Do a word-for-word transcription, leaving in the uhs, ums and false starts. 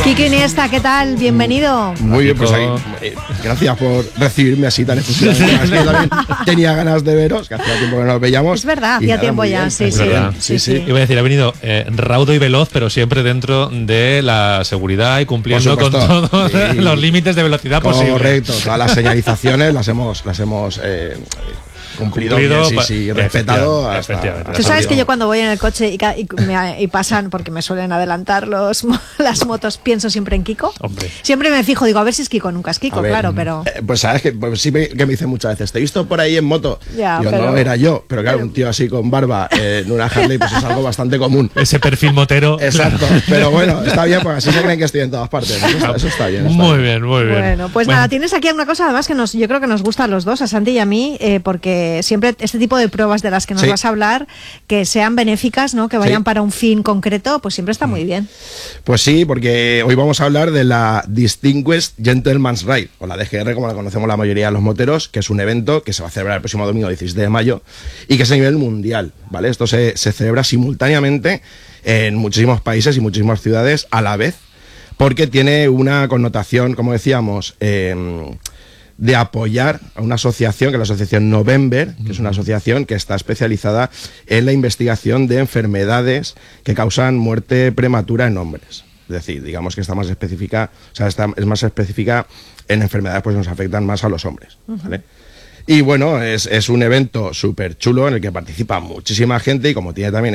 Quique Iniesta, ¿qué tal? Bienvenido. Muy bien, pues ahí, eh, gracias por recibirme así tan efusivamente. Es que yo también tenía ganas de veros, que hacía tiempo que no nos veíamos. Es verdad, hacía tiempo ya, sí, sí, sí, sí. Iba a decir, ha venido eh, raudo y veloz, pero siempre dentro de la seguridad y cumpliendo con todos sí. los límites de velocidad posibles. Correcto, todas las señalizaciones las hemos, las hemos eh, cumplido, cumplido bien, sí, sí, respetado hasta, hasta Tú sabes que yo cuando voy en el coche y, y, me, y pasan, porque me suelen adelantar los, las motos, pienso siempre en Kiko. Hombre. Siempre me fijo, digo, a ver si es Kiko, nunca es Kiko, ver, claro, pero... Eh, pues sabes que pues, sí me, que me dicen muchas veces, te he visto por ahí en moto. Ya, yo pero, no era yo, pero claro, pero... un tío así con barba eh, en una Harley pues es algo bastante común. Ese perfil motero. Exacto, pero bueno, está bien, porque así se creen que estoy en todas partes. Eso está, eso está bien. Está muy bien. bien, muy bien. Bueno, pues bueno. nada, tienes aquí una cosa además que nos, yo creo que nos gusta a los dos, a Santi y a mí, eh, porque siempre este tipo de pruebas de las que nos sí. vas a hablar, que sean benéficas, ¿no? Que vayan sí. para un fin concreto, pues siempre está muy bien. Pues sí, porque hoy vamos a hablar de la Distinguished Gentleman's Ride, o la D G R, como la conocemos la mayoría de los moteros, que es un evento que se va a celebrar el próximo domingo dieciséis de mayo y que es a nivel mundial, ¿vale? Esto se, se celebra simultáneamente en muchísimos países y muchísimas ciudades a la vez, porque tiene una connotación, como decíamos, eh, de apoyar a una asociación, que es la asociación November, que es una asociación que está especializada en la investigación de enfermedades que causan muerte prematura en hombres. Es decir, digamos que está más específica, o sea, está, es más específica en enfermedades pues, que nos afectan más a los hombres, ¿vale? Y bueno, es, es un evento súper chulo en el que participa muchísima gente y como tiene también